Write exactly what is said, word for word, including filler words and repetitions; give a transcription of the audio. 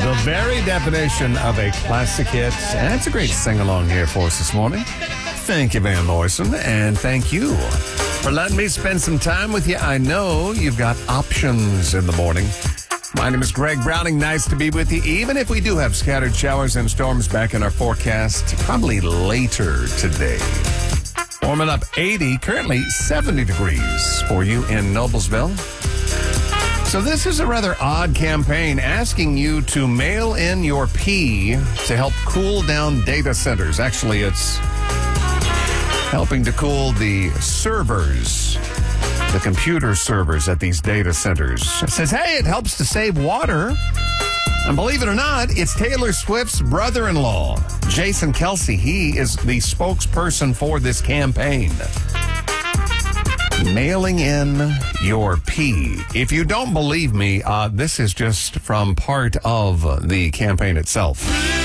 The very definition of a classic hit. And it's a great sing-along here for us this morning. Thank you, Van Morrison, and thank you for letting me spend some time with you. I know you've got options in the morning. My name is Greg Browning. Nice to be with you, even if we do have scattered showers and storms back in our forecast, probably later today. Warming up eighty, currently seventy degrees for you in Noblesville. So this is a rather odd campaign asking you to mail in your pee to help cool down data centers. Actually, it's helping to cool the servers, the computer servers at these data centers. It says, hey, it helps to save water. And believe it or not, it's Taylor Swift's brother-in-law, Jason Kelce. He is the spokesperson for this campaign. Mailing in your pee. If you don't believe me, uh, this is just from part of the campaign itself.